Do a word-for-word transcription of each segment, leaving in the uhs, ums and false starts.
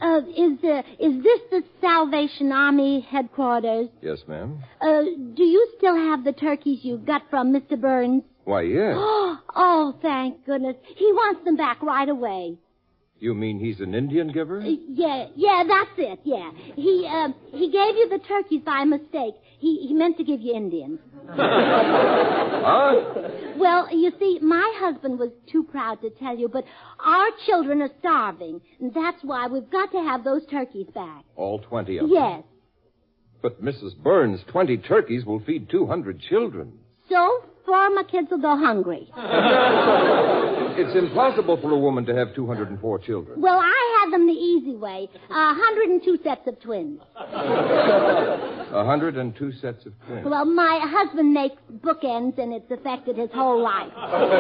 Uh, is, uh, is this the Salvation Army headquarters? Yes, ma'am. Uh, do you still have the turkeys you got from Mister Burns? Why, yes. Oh, thank goodness. He wants them back right away. You mean he's an Indian giver? Uh, yeah, yeah, that's it, yeah. He, uh, he gave you the turkeys by mistake. He, he meant to give you Indians. Huh? Well, you see, my husband was too proud to tell you, but our children are starving, and that's why we've got to have those turkeys back. All twenty of them? Yes. But, Missus Burns, twenty turkeys will feed two hundred children. So, four of my kids will go hungry. It's impossible for a woman to have two hundred four children. Well, I had them the easy way. A uh, hundred and two sets of twins. A hundred and two sets of twins. Well, my husband makes bookends, and it's affected his whole life.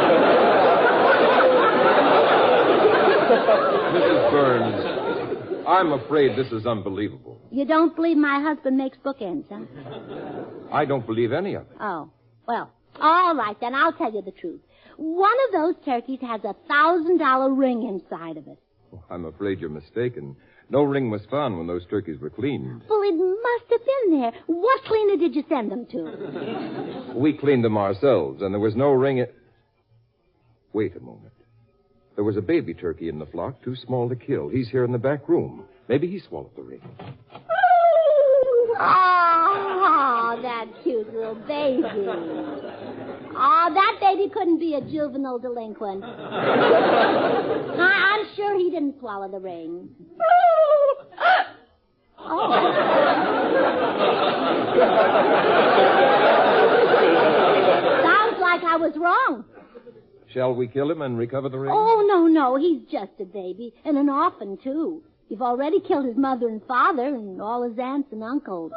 Missus Burns, I'm afraid this is unbelievable. You don't believe my husband makes bookends, huh? I don't believe any of it. Oh, well, all right, then I'll tell you the truth. One of those turkeys has a thousand dollar ring inside of it. Oh, I'm afraid you're mistaken. No ring was found when those turkeys were cleaned. Well, it must have been there. What cleaner did you send them to? We cleaned them ourselves, and there was no ring in... Wait a moment. There was a baby turkey in the flock, too small to kill. He's here in the back room. Maybe he swallowed the ring. Oh, that cute little baby. Oh, that baby couldn't be a juvenile delinquent. I, I'm sure he didn't swallow the ring. Oh. Sounds like I was wrong. Shall we kill him and recover the ring? Oh, no, no. He's just a baby, and an orphan, too. You've already killed his mother and father and all his aunts and uncles.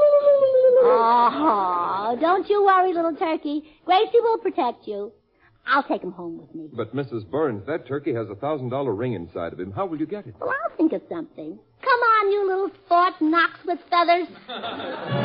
Oh, don't you worry, little turkey. Gracie will protect you. I'll take him home with me. But, Missus Burns, that turkey has a thousand dollar ring inside of him. How will you get it? Well, I'll think of something. Come on, you little fort knocks with feathers.